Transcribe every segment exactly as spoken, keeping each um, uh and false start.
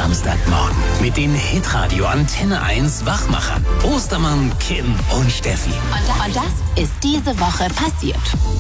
Samstagmorgen mit den Hitradio Antenne eins Wachmachern. Ostermann, Kim und Steffi. Und das ist diese Woche passiert.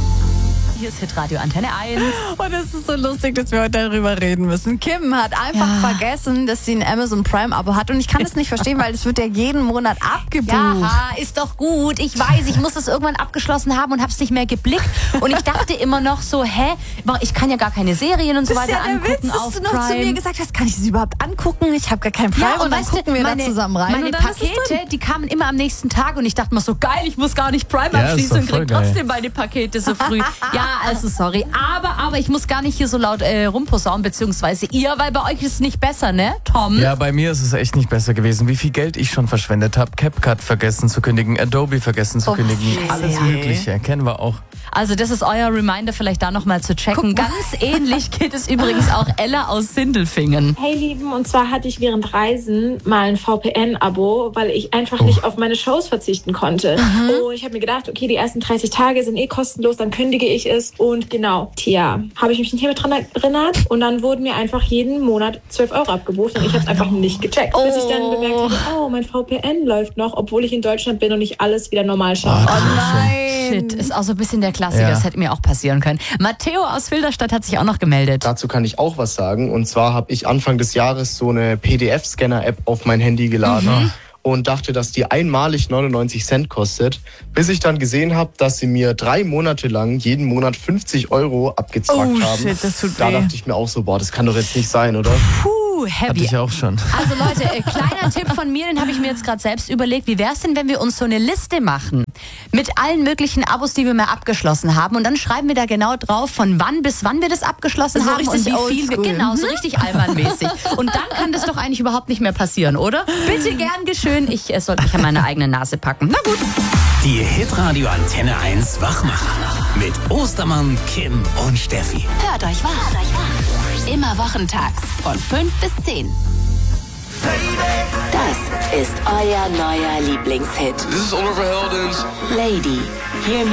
Hier ist Hitradio Antenne eins. Und es ist so lustig, dass wir heute darüber reden müssen. Kim hat einfach Ja. vergessen, dass sie ein Amazon Prime-Abo hat. Und ich kann das nicht verstehen, weil es wird ja jeden Monat abgebucht. Ja, ist doch gut. Ich weiß, ich muss es irgendwann abgeschlossen haben und habe es nicht mehr geblickt. Und ich dachte immer noch so, hä, ich kann ja gar keine Serien und so Das ist weiter ja der angucken Witz, dass auf du noch Prime. zu mir gesagt hast, kann ich das überhaupt angucken? Ich habe gar keinen Prime. Ja, und, dann weißt du, gucken wir meine, da zusammen rein. Meine und dann ist es drin. Pakete, die kamen immer am nächsten Tag und ich dachte mir so, geil, ich muss gar nicht Prime Ja, ist abschließen doch und krieg voll geil. trotzdem meine Pakete so früh. Ja, also sorry. Aber, aber ich muss gar nicht hier so laut äh, rumposaunen, beziehungsweise ihr, weil bei euch ist es nicht besser, ne, Tom? Ja, bei mir ist es echt nicht besser gewesen. Wie viel Geld ich schon verschwendet habe. CapCut vergessen zu kündigen, Adobe vergessen zu Oh, kündigen. je. Alles Mögliche, kennen wir auch. Also das ist euer Reminder, vielleicht da nochmal zu checken. Guck mal. Ganz ähnlich geht es übrigens auch Ella aus Sindelfingen. Hey Lieben, und zwar hatte ich während Reisen mal ein V P N-Abo, weil ich einfach nicht auf meine Shows verzichten konnte. Und ich habe mir gedacht, okay, die ersten dreißig Tage sind eh kostenlos, dann kündige ich es. Und genau, tja, habe ich mich nicht mehr dran erinnert. Und dann wurden mir einfach jeden Monat zwölf Euro abgebucht und ich habe es einfach nicht gecheckt. Bis ich dann bemerkt habe, oh, mein V P N läuft noch, obwohl ich in Deutschland bin und ich alles wieder normal schaue. Oh nein. Shit, ist auch so ein bisschen der Klassiker, Ja. das hätte mir auch passieren können. Matteo aus Filderstadt hat sich auch noch gemeldet. Dazu kann ich auch was sagen. Und zwar habe ich Anfang des Jahres so eine P D F-Scanner-App auf mein Handy geladen und dachte, dass die einmalig neunundneunzig Cent kostet, bis ich dann gesehen habe, dass sie mir drei Monate lang jeden Monat fünfzig Euro abgezwackt Oh, haben. shit, das tut da weh. dachte ich mir auch so, boah, das kann doch jetzt nicht sein, oder? Puh, Hatte heavy. ich auch schon. Also Leute, äh, kleiner Tipp von mir, den habe ich mir jetzt gerade selbst überlegt. Wie wäre es denn, wenn wir uns so eine Liste machen mit allen möglichen Abos, die wir mal abgeschlossen haben, und dann schreiben wir da genau drauf, von wann bis wann wir das abgeschlossen So haben und richtig wie viel wir, oldschool. genau, so richtig Allmann-mäßig. Und dann kann das doch eigentlich überhaupt nicht mehr passieren, oder? Bitte gern geschehen. Ich äh, sollte mich an meine eigene Nase packen. Na gut. Die Hitradio Antenne eins Wachmacher. Mit Ostermann, Kim und Steffi. Hört euch wach. Immer wochentags von fünf bis zehn. Das ist euer neuer Lieblingshit. This is Oliver Heldens. Lady, hear me